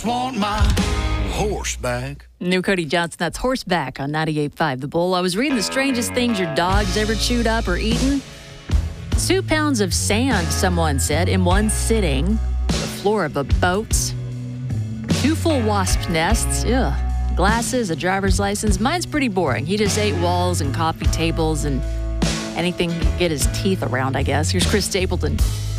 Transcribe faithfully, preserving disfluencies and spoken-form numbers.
just want my horse back. New Cody Johnson, that's Horseback on ninety-eight point five The Bull. I was reading the strangest things your dog's ever chewed up or eaten. Two pounds of sand, someone said, in one sitting. The floor of a boat. Two full wasp nests. Ugh. Glasses, a driver's license. Mine's pretty boring. He just ate walls and coffee tables and anything he could get his teeth around, I guess. Here's Chris Stapleton.